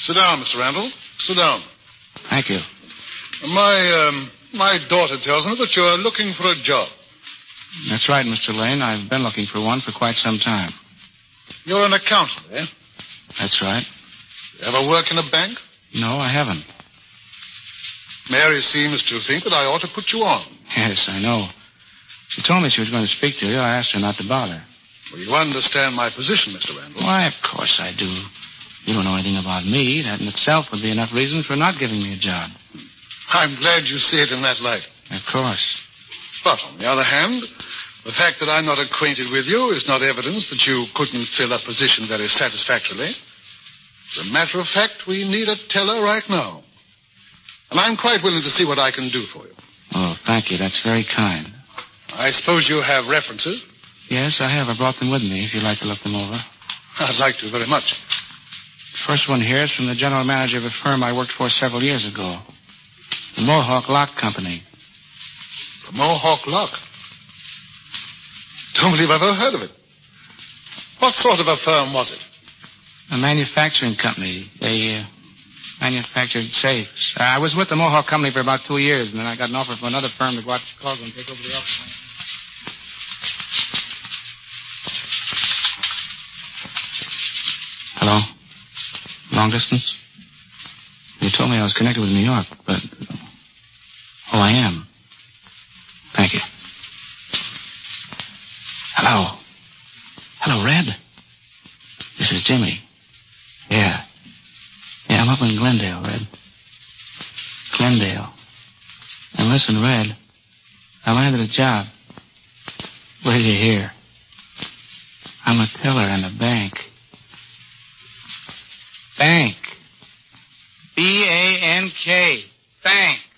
Sit down, Mr. Randall. Sit down. Thank you. My daughter tells me that you're looking for a job. That's right, Mr. Lane. I've been looking for one for quite some time. You're an accountant, eh? That's right. You ever work in a bank? No, I haven't. Mary seems to think that I ought to put you on. Yes, I know. She told me she was going to speak to you. I asked her not to bother. Well, you understand my position, Mr. Randall. Why, of course I do. You don't know anything about me. That in itself would be enough reason for not giving me a job. I'm glad you see it in that light. Of course. But on the other hand, the fact that I'm not acquainted with you is not evidence that you couldn't fill a position very satisfactorily. As a matter of fact, we need a teller right now. And I'm quite willing to see what I can do for you. Oh, thank you. That's very kind. I suppose you have references? Yes, I have. I brought them with me, if you'd like to look them over. I'd like to very much. First one here is from the general manager of a firm I worked for several years ago. The Mohawk Lock Company. The Mohawk Lock? Don't believe I've ever heard of it. What sort of a firm was it? A manufacturing company. They manufactured safes. I was with the Mohawk Company for about 2 years, and then I got an offer from another firm to go out to Chicago and take over the office. Hello? Long distance? You told me I was connected with New York, but... Oh, I am. Thank you. Hello? Hello, Red? This is Jimmy. Yeah, I'm up in Glendale, Red. Glendale. And listen, Red, I landed a job. Where do you hear? I'm a teller in a bank. Bank. B-A-N-K. Bank.